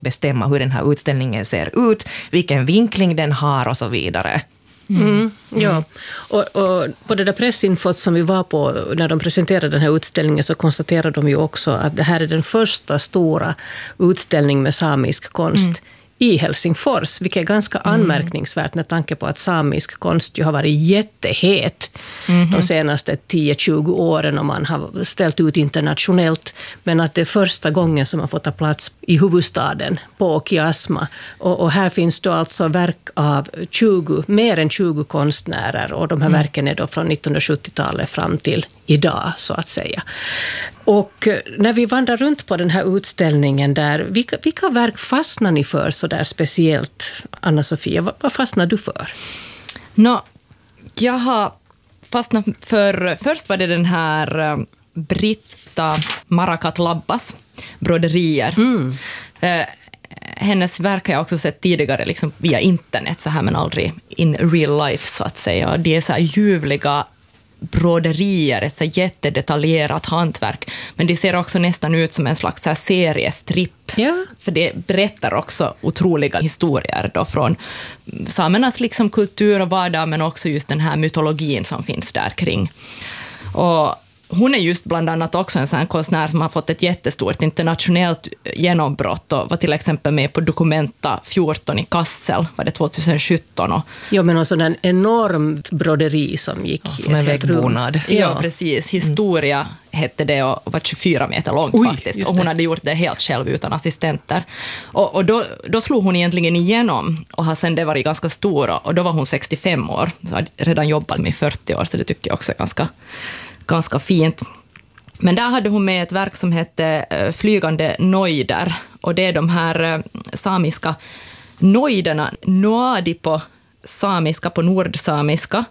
bestämma hur den här utställningen ser ut, vilken vinkling den har och så vidare. Ja, och på det där pressinfot som vi var på när de presenterade den här utställningen så konstaterade de ju också att det här är den första stora utställning med samisk konst i Helsingfors, vilket är ganska anmärkningsvärt med tanke på att samisk konst ju har varit jättehet de senaste 10-20 åren och man har ställt ut internationellt, men att det är första gången som man får ta plats i huvudstaden på Kiasma. Och här finns då alltså verk av mer än 20 konstnärer och de här verken är då från 1970-talet fram till idag så att säga. Och när vi vandrar runt på den här utställningen där, vilka verk fastnar ni för så där speciellt, Anna-Sofia? Vad fastnar du för? Jag har fastnat för, först var det den här Britta Marakatt-Labbas broderier. Hennes verk har jag också sett tidigare liksom via internet så här, men aldrig in real life så att säga. Det är så här ljuvliga broderier, ett så jättedetaljerat hantverk. Men det ser också nästan ut som en slags så här seriestripp. Ja. För det berättar också otroliga historier då från samernas liksom kultur och vardag, men också just den här mytologin som finns där kring. Och hon är just bland annat också en sån konstnär som har fått ett jättestort internationellt genombrott och var till exempel med på Documenta 14 i Kassel, var det 2017. Ja, men också en enorm broderi som gick som en väggbonad. Ja, precis. Historia hette det och var 24 meter långt faktiskt. Och hon hade gjort det helt själv utan assistenter. Och då slog hon egentligen igenom och har sen det varit ganska stor. Och då var hon 65 år. Så hade redan jobbat med 40 år, så det tycker jag också är ganska fint. Men där hade hon med ett verk som hette Flygande nojder. Och det är de här samiska nojderna, noadi på samiska, på nordsamiska.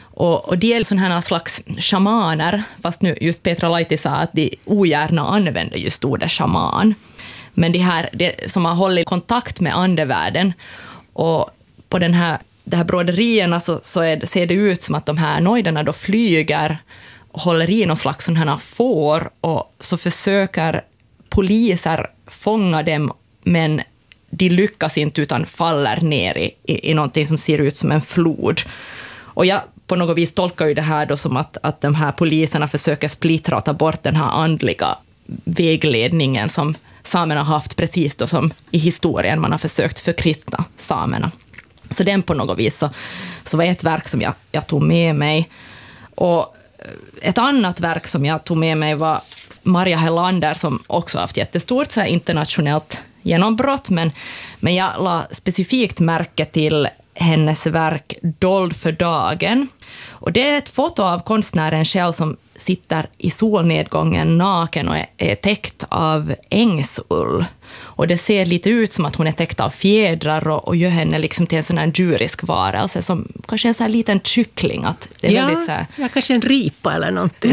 Och det är sådana här slags shamaner, fast nu just Petra Laiti sa att de ogärna använder just ordet shaman. Men det som har hållit kontakt med andevärlden. Och på de här broderierna så ser det ut som att de här nojderna då flyger och håller i någon slags sån här får, och så försöker poliser fånga dem, men de lyckas inte utan faller ner i någonting som ser ut som en flod. Och jag på något vis tolkar ju det här då som att de här poliserna försöker splittra och ta bort den här andliga vägledningen som samerna har haft, precis då som i historien man har försökt förkristna samerna. Så den på något vis så var ett verk som jag tog med mig. Och ett annat verk som jag tog med mig var Maria Helander, som också haft jättestort så här internationellt genombrott, men jag la specifikt märke till hennes verk Dold för dagen. Och det är ett foto av konstnären själv som sitter i solnedgången naken och är täckt av ängsull. Och det ser lite ut som att hon är täckt av fjädrar och gör henne liksom till en sån här djurisk varelse, som kanske en sån här liten kyckling. Att det är väldigt så här, kanske en ripa eller någonting.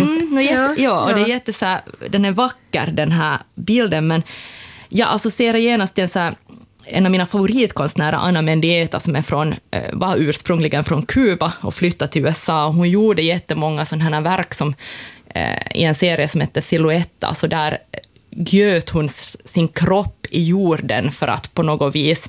Och det är jätte så här, den är vacker den här bilden, men jag associerar genast till en av mina favoritkonstnärer, Ana Mendieta, som var ursprungligen från Kuba och flyttade till USA. Och hon gjorde jättemånga sådana här verk som i en serie som heter Silhouetta. Så där göt hon sin kropp i jorden för att på något vis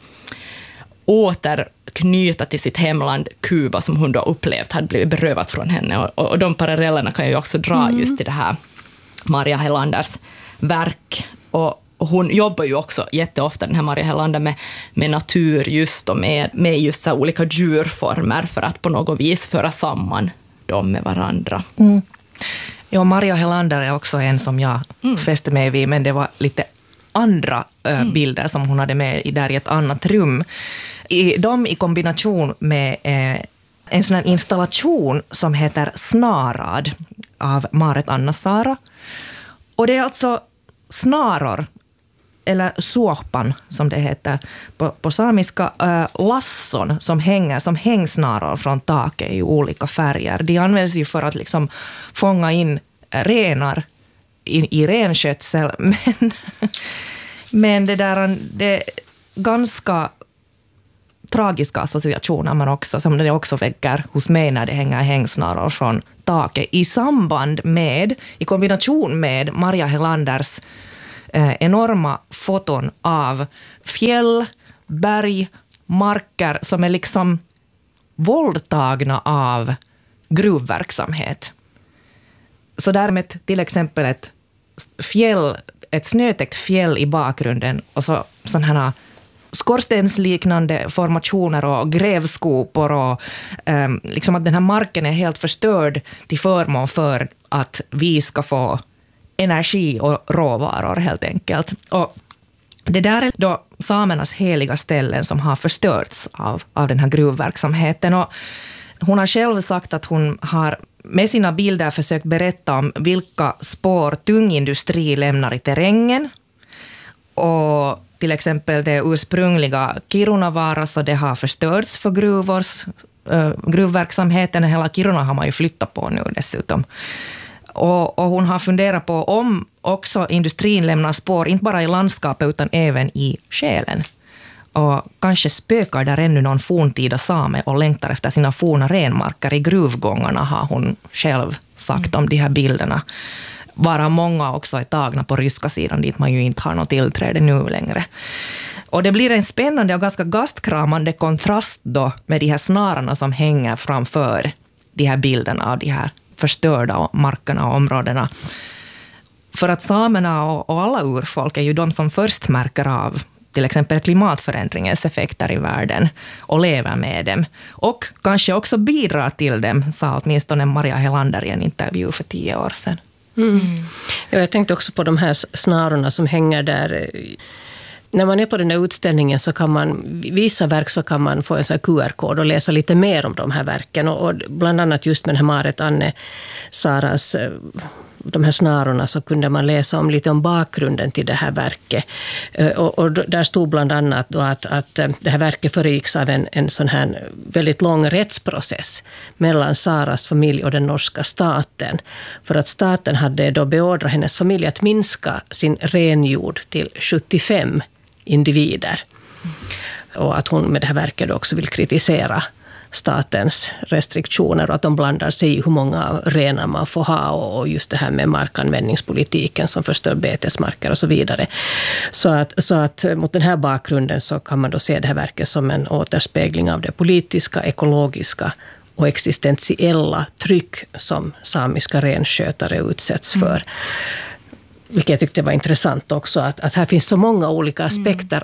återknyta till sitt hemland Kuba, som hon då upplevt hade blivit berövat från henne. Och de parallellerna kan jag ju också dra just till det här Maria Helanders verk. Och hon jobbar ju också jätteofta, den här Maria Helander, med natur just och med just så olika djurformer för att på något vis föra samman dem med varandra. Ja, Maria Helander är också en som jag fäste mig vid, men det var lite andra bilder som hon hade med där i ett annat rum. De i kombination med en sån här installation som heter Snarad av Maret Anna-Sara. Och det är alltså snaror, eller suopan som det heter på samiska, lasson som hänger som hängsnaror från taket i olika färger. De används ju för att liksom fånga in renar i renskötsel, men det är ganska tragiska associationer man också, som det också väcker hos mig när det hänger hängsnaror från taket i kombination med Maria Helanders enorma foton av fjäll, berg, marker som är liksom våldtagna av gruvverksamhet. Så därmed till exempel ett snötäckt fjäll i bakgrunden och så sådana här skorstensliknande formationer och grävskopor och liksom att den här marken är helt förstörd till förmån för att vi ska få energi och råvaror helt enkelt. Och det där är då samernas heliga ställen som har förstörts av den här gruvverksamheten. Och hon har själv sagt att hon har med sina bilder försökt berätta om vilka spår tung industri lämnar i terrängen. Och till exempel det ursprungliga Kirunavaara, så det har förstörts för gruvverksamheten. Hela Kiruna har man ju flyttat på nu dessutom. Och hon har funderat på om också industrin lämnar spår, inte bara i landskapet utan även i själen. Och kanske spökar där ännu någon forntida same och längtar efter sina forna renmarker i gruvgångarna, har hon själv sagt om de här bilderna. Varav många också är tagna på ryska sidan, dit man ju inte har något tillträde nu längre. Och det blir en spännande och ganska gastkramande kontrast då med de här snararna som hänger framför de här bilderna av de här förstörda markerna och områdena. För att samerna och alla urfolk är ju de som först märker av till exempel klimatförändringens effekter i världen och lever med dem. Och kanske också bidrar till dem, sa åtminstone Maria Helander i en intervju för 10 år sedan. Ja, jag tänkte också på de här snarorna som hänger där. När man är på den där utställningen så kan man, vissa verk så kan man få en sån här QR-kod och läsa lite mer om de här verken. Och bland annat just med den här Marit Anne Saras, de här snarorna, så kunde man läsa om lite om bakgrunden till det här verket. Och där stod bland annat då att det här verket föregicks av en sån här väldigt lång rättsprocess mellan Saras familj och den norska staten. För att staten hade då beordrat hennes familj att minska sin renjord till 75 individer. Och att hon med det här verket också vill kritisera statens restriktioner och att de blandar sig i hur många renar man får ha och just det här med markanvändningspolitiken som förstör betesmarker och så vidare. Så att mot den här bakgrunden så kan man då se det här verket som en återspegling av det politiska, ekologiska och existentiella tryck som samiska renskötare utsätts för. Vilket jag tyckte var intressant också, att här finns så många olika aspekter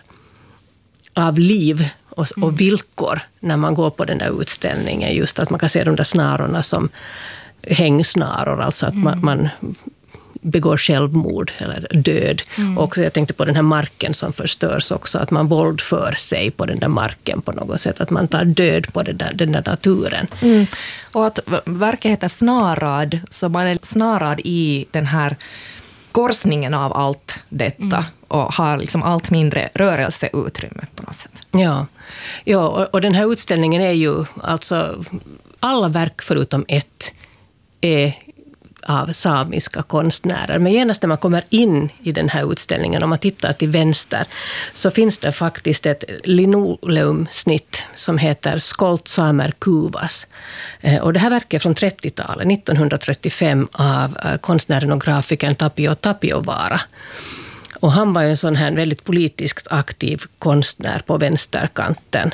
av liv och villkor när man går på den där utställningen. Just att man kan se de där snarorna som hängsnaror, alltså att man begår självmord eller död. Och jag tänkte på den här marken som förstörs också, att man våldför sig på den där marken på något sätt, att man tar död på den där naturen. Och att verket heter Snarad, så man är snarad i den här korsningen av allt detta och har liksom allt mindre rörelseutrymme på något sätt. Ja, och den här utställningen är ju alltså alla verk förutom ett är av samiska konstnärer. Men genast när man kommer in i den här utställningen, om man tittar till vänster, så finns det faktiskt ett linoleumsnitt som heter Skolt samer kuvas. Och det här verket är från 30-talet, 1935, av konstnären och grafikern Tapio Tapiovaara. Och han var ju en sån här väldigt politiskt aktiv konstnär på vänsterkanten.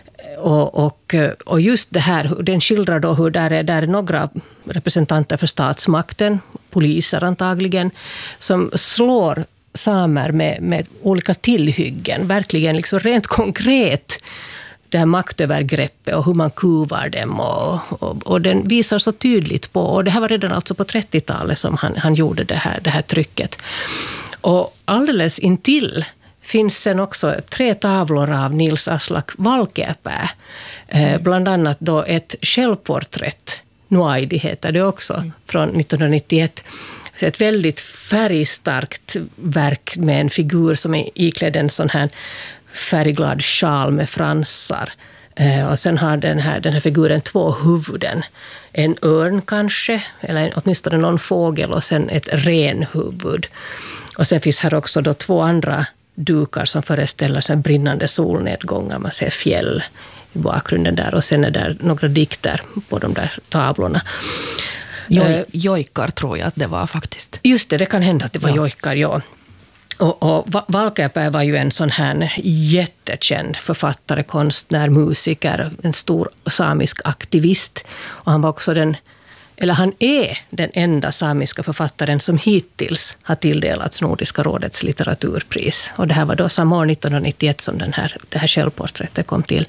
Och just det här, den skildrar då hur där är några representanter för statsmakten, poliser antagligen, som slår samer med olika tillhyggen, verkligen liksom rent konkret det här maktövergreppet och hur man kuvar dem och den visar så tydligt på, och det här var redan alltså på 30-talet som han gjorde det här trycket. Och alldeles intill finns sen också 3 tavlor av Nils Aslak Valkeapää. Bland annat då ett självporträtt, Nuaidi heter det också, från 1991. Ett väldigt färgstarkt verk med en figur som är iklädd en sån här färgglad sjal med fransar. Och sen har den här figuren 2 huvuden. En örn kanske, eller åtminstone någon fågel, och sen ett renhuvud. Och sen finns här också då 2 andra dukar som föreställer sig brinnande solnedgångar. Man ser fjäll i bakgrunden där, och sen är där några dikter på de där tavlorna. Jojkar tror jag att det var faktiskt. Just det kan hända att det var jojkar, ja. Och Valkeapää var ju en sån här jättekänd författare, konstnär, musiker, en stor samisk aktivist. Och han var också han är den enda samiska författaren som hittills har tilldelats Nordiska rådets litteraturpris. Och det här var då samma år 1991 som det här självporträttet kom till.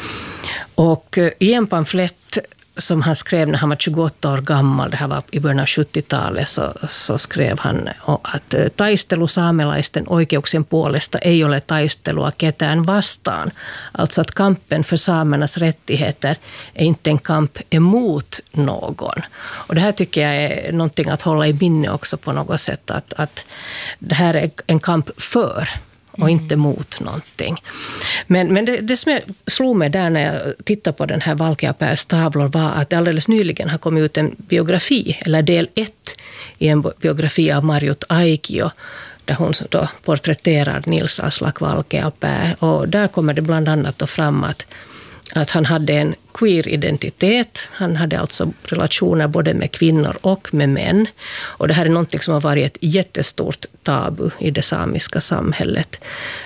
Och i en pamflett som han skrev när han var 28 år gammal, det här var i början av 70-talet, så skrev han att taistelu saamelaisten oikeuksien puolesta ei ole taistelua ketään vastaan. Alltså att kampen för samernas rättigheter är inte en kamp emot någon. Och det här tycker jag är någonting att hålla i minne också på något sätt, att det här är en kamp för och inte mot någonting. Men det som jag slog mig där när jag tittade på den här Valkeapääs tavlor var att det alldeles nyligen har kommit ut en biografi, eller del 1 i en biografi av Marjut Aikio, där hon då porträtterar Nils Aslak Valkeapää. Och där kommer det bland annat då fram att han hade en queer-identitet. Han hade alltså relationer både med kvinnor och med män. Och det här är något som har varit ett jättestort tabu i det samiska samhället.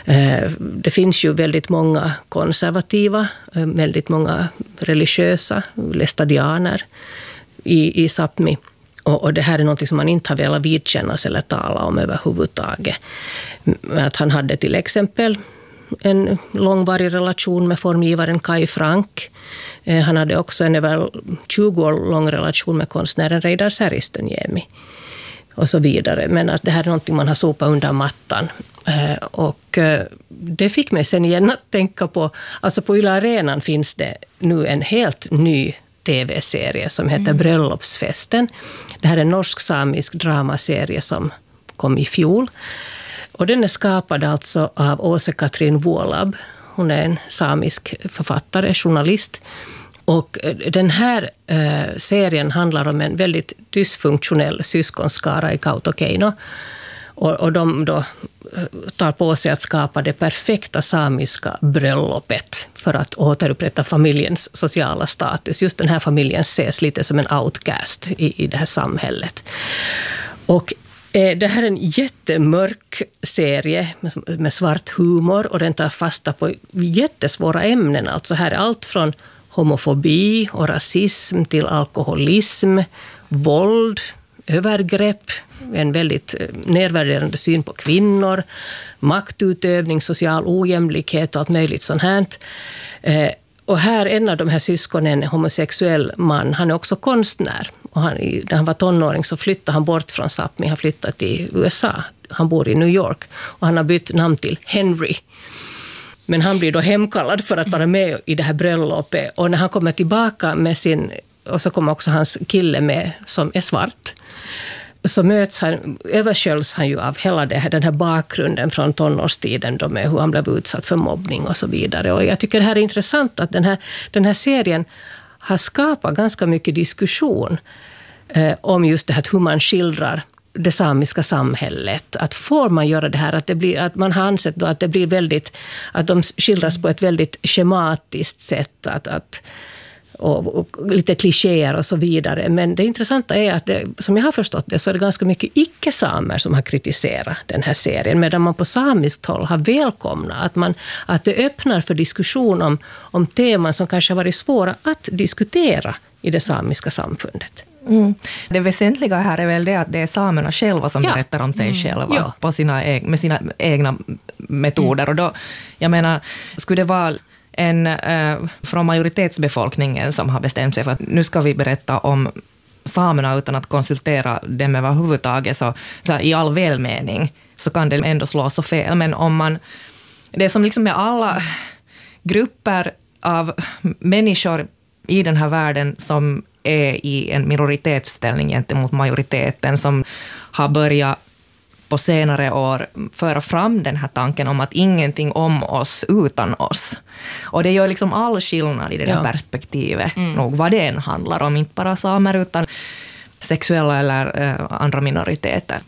Det finns ju väldigt många konservativa, väldigt många religiösa, lästadianer i Sápmi. Och det här är något som man inte har velat vidkännas eller tala om överhuvudtaget. Att han hade till exempel en långvarig relation med formgivaren Kai Frank. Han hade också en över 20 år lång relation med konstnären Reidar Säristönniemi och så vidare. Men att det här är något man har sopat under mattan. Och det fick mig sen igen att tänka på, alltså på Yle Arenan finns det nu en helt ny tv-serie som heter Bröllopsfesten. Det här är en norsk-samisk dramaserie som kom i fjol. Och den är skapad alltså av Åse-Katrin Vuolab. Hon är en samisk författare, journalist. Och den här serien handlar om en väldigt dysfunktionell syskonskara i Kautokeino. Och de då tar på sig att skapa det perfekta samiska bröllopet för att återupprätta familjens sociala status. Just den här familjen ses lite som en outcast i det här samhället. Och det här är en jättemörk serie med svart humor och den tar fasta på jättesvåra ämnen. Alltså här är allt från homofobi och rasism till alkoholism, våld, övergrepp, en väldigt nedvärderande syn på kvinnor, maktutövning, social ojämlikhet och allt möjligt sånt här. Och här, en av de här syskonen, en homosexuell man, han är också konstnär. Och när han var tonåring så flyttade han bort från Sápmi, han flyttade till USA. Han bor i New York och han har bytt namn till Henry. Men han blir då hemkallad för att vara med i det här bröllopet. Och när han kommer tillbaka med och så kommer också hans kille med som är svart, så översköljs han ju av hela den här bakgrunden från tonårstiden då med hur han blev utsatt för mobbning och så vidare. Och jag tycker det här är intressant att den här serien har skapat ganska mycket diskussion om just det här hur man skildrar det samiska samhället. Att får man göra det här, att man har ansett då att det blir väldigt, att de skildras på ett väldigt schematiskt sätt, och lite klichéer och så vidare. Men det intressanta är att som jag har förstått det, så är det ganska mycket icke-samer som har kritiserat den här serien, medan man på samiskt håll har välkomnat att det öppnar för diskussion om teman som kanske har varit svåra att diskutera i det samiska samfundet. Mm. Det väsentliga här är väl det att det är samerna själva som berättar om sig själva på med sina egna metoder. Och då, jag menar, skulle det vara en från majoritetsbefolkningen som har bestämt sig för att nu ska vi berätta om samerna utan att konsultera dem överhuvudtaget, så i all välmening, så kan det ändå slå så fel. Men det är som liksom med alla grupper av människor i den här världen som är i en minoritetsställning gentemot majoriteten, som har börjat på senare år föra fram den här tanken om att ingenting om oss utan oss. Och det gör liksom all skillnad i det där perspektivet, nog vad det än handlar om, inte bara samer utan sexuella eller andra minoriteter.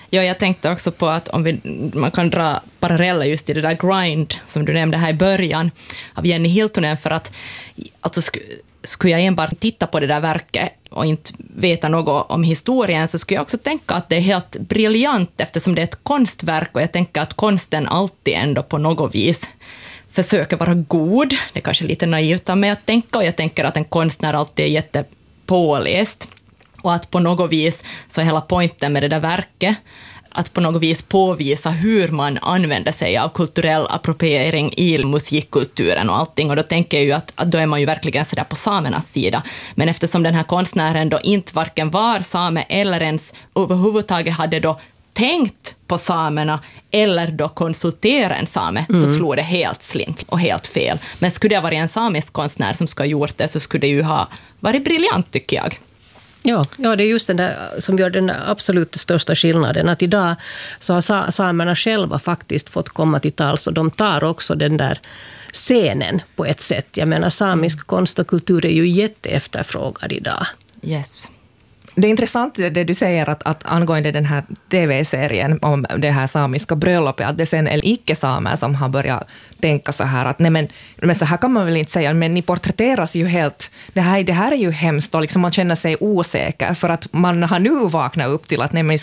Ja, jag tänkte också på att om man kan dra paralleller just i det där grind som du nämnde här i början av Jenny Hiltunen, för att alltså, skulle jag enbart titta på det där verket och inte veta något om historien, så skulle jag också tänka att det är helt briljant eftersom det är ett konstverk, och jag tänker att konsten alltid ändå på något vis försöker vara god. Det är kanske lite naivt av mig att tänka, och jag tänker att en konstnär alltid är jättepåläst, och att på något vis så är hela poängen med det där verket att på något vis påvisa hur man använder sig av kulturell appropriering i musikkulturen och allting. Och då tänker jag ju att då är man ju verkligen sådär på samernas sida. Men eftersom den här konstnären då inte varken var same eller ens överhuvudtaget hade då tänkt på samerna eller då konsultera en same, så slår det helt slint och helt fel. Men skulle det vara en samisk konstnär som ska ha gjort det, så skulle det ju ha varit briljant, tycker jag. Ja, det är just den där som gör den absolut största skillnaden. Att idag så har samerna själva faktiskt fått komma till tals, och de tar också den där scenen på ett sätt. Jag menar, samisk konst och kultur är ju jätteefterfrågad idag. Yes. Det är intressant det du säger att angående den här tv-serien om det här samiska bröllopet, att det sen är icke-samer som har börjat tänka så här att nej men så här kan man väl inte säga, men ni porträtteras ju helt, det här är ju hemskt, och liksom man känner sig osäker för att man har nu vaknat upp till att nej men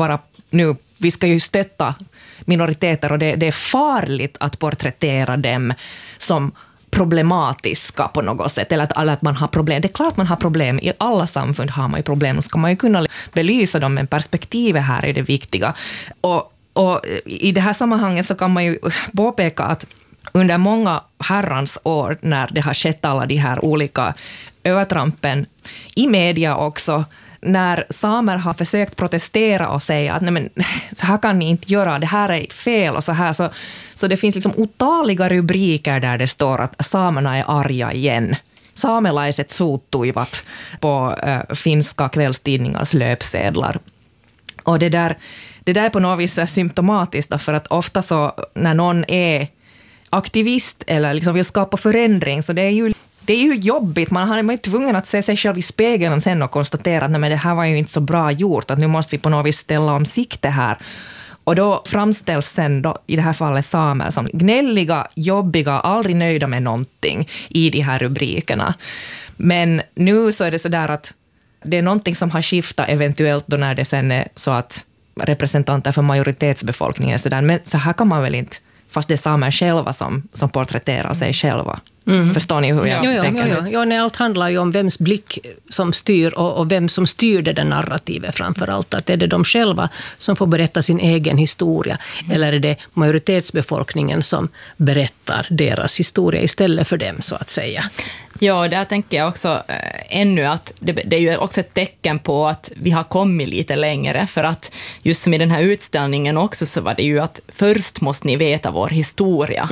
vi ska ju stötta minoriteter, och det är farligt att porträttera dem som problematiska på något sätt, eller att man har problem. Det är klart man har problem. I alla samfund har man ju problem, och ska man ju kunna belysa dem, men perspektivet här är det viktiga. Och i det här sammanhanget så kan man ju påpeka att under många herrans år, när det har skett alla de här olika övertrampen i media också, när samer har försökt protestera och säga att nej men, så här kan ni inte göra, det här är fel och så här, så det finns liksom otaliga rubriker där det står att samerna är arga igen. Samelaiset suuttuivat på finska kvällstidningars löpsedlar. Och det där är på något vis symptomatiskt, för att ofta så när någon är aktivist eller liksom vill skapa förändring, så det är ju jobbigt. Man är tvungen att se sig själv i spegeln sen och konstatera att nej, men det här var ju inte så bra gjort, att nu måste vi på något vis ställa om sikte här. Och då framställs sen då, i det här fallet samer som gnälliga, jobbiga, aldrig nöjda med någonting i de här rubrikerna. Men nu så är det så där att det är någonting som har skiftat eventuellt då när det sen är så att representanter för majoritetsbefolkningen är så där, men så här kan man väl inte, fast det är samer själva som porträtterar sig själva. Förstår ni hur jag tänker? Ja, nej, allt handlar ju om vems blick som styr och vem som styr det där narrativet framför allt. Att är det de själva som får berätta sin egen historia, eller är det majoritetsbefolkningen som berättar deras historia istället för dem, så att säga? Ja, där tänker jag också ännu att det är ju också ett tecken på att vi har kommit lite längre, för att just som i den här utställningen också, så var det ju att först måste ni veta vår historia.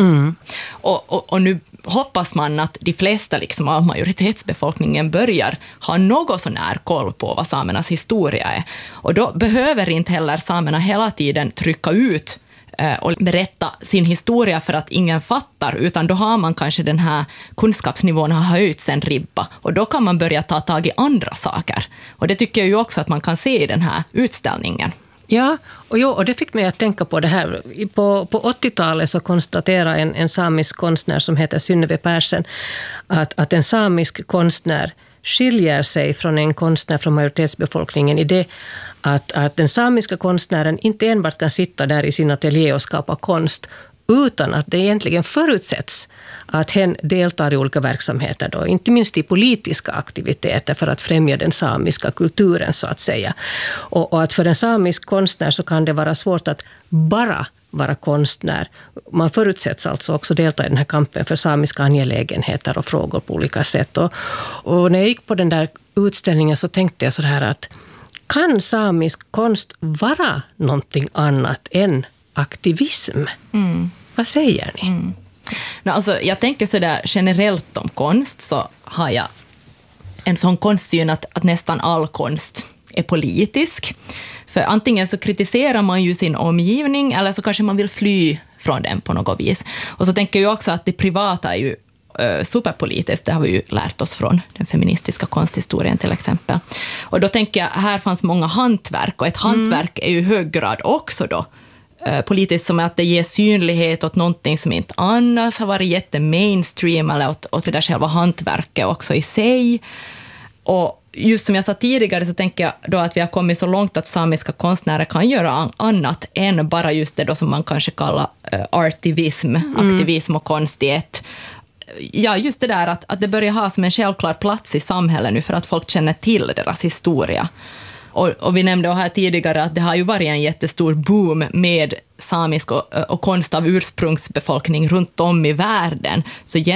Och nu hoppas man att de flesta liksom av majoritetsbefolkningen börjar ha något så när koll på vad samernas historia är. Och då behöver inte heller samerna hela tiden trycka ut och berätta sin historia för att ingen fattar, utan då har man kanske den här kunskapsnivån har höjts en ribba, och då kan man börja ta tag i andra saker. Och det tycker jag ju också att man kan se i den här utställningen. Ja, och det fick mig att tänka på det här. På 80-talet så konstaterade en samisk konstnär som heter Synnöve Persson att en samisk konstnär skiljer sig från en konstnär från majoritetsbefolkningen i det att den samiska konstnären inte enbart kan sitta där i sin ateljé och skapa konst, utan att det egentligen förutsätts att hen deltar i olika verksamheter då, inte minst i politiska aktiviteter för att främja den samiska kulturen, så att säga. Och att för en samisk konstnär så kan det vara svårt att bara vara konstnär. Man förutsätts alltså också delta i den här kampen för samiska angelägenheter och frågor på olika sätt. Och när jag gick på den där utställningen så tänkte jag så här att kan samisk konst vara någonting annat än aktivism? Vad säger ni? Alltså, jag tänker så där generellt om konst, så har jag en sån konstsyn att nästan all konst är politisk. För antingen så kritiserar man ju sin omgivning, eller så kanske man vill fly från den på något vis. Och så tänker jag också att det privata är ju superpolitiskt. Det har vi ju lärt oss från den feministiska konsthistorien till exempel. Och då tänker jag, här fanns många hantverk, och ett hantverk är ju i hög grad också då politiskt, som att det ger synlighet åt någonting som inte annars har varit jättemainstream, eller åt det där själva hantverket också i sig. Och just som jag sa tidigare så tänker jag då att vi har kommit så långt att samiska konstnärer kan göra annat än bara just det då som man kanske kallar artivism, aktivism och konst i ett. Ja, just det där att det börjar ha som en självklar plats i samhället nu för att folk känner till deras historia. Och vi nämnde här tidigare att det har ju varit en jättestor boom med samisk och konst av ursprungsbefolkning runt om i världen. Så